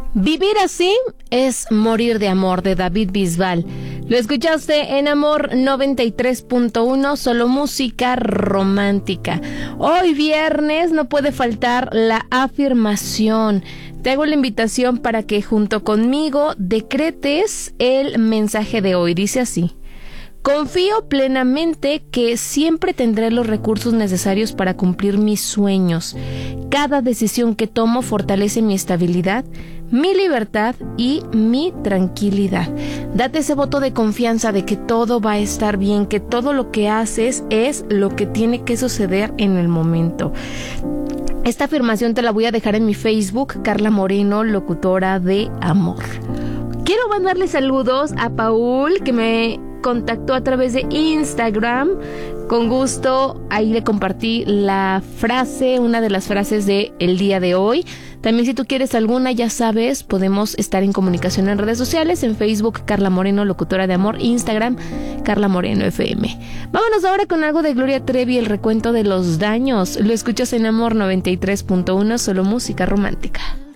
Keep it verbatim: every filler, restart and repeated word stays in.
Vivir así es morir de amor, de David Bisbal. Lo escuchaste en Amor noventa y tres punto uno, solo música romántica. Hoy viernes no puede faltar la afirmación. Te hago la invitación para que junto conmigo decretes el mensaje de hoy. Dice así: confío plenamente que siempre tendré los recursos necesarios para cumplir mis sueños. Cada decisión que tomo fortalece mi estabilidad, mi libertad y mi tranquilidad. Date ese voto de confianza de que todo va a estar bien, que todo lo que haces es lo que tiene que suceder en el momento. Esta afirmación te la voy a dejar en mi Facebook, Carla Moreno, locutora de amor. Quiero mandarle saludos a Paul, que me contactó a través de Instagram. Con gusto, ahí le compartí la frase, una de las frases de el día de hoy. También si tú quieres alguna, ya sabes, podemos estar en comunicación en redes sociales, en Facebook, Carla Moreno, locutora de amor, Instagram, Carla Moreno F M. Vámonos ahora con algo de Gloria Trevi, el recuento de los daños. Lo escuchas en Amor noventa y tres punto uno, solo música romántica.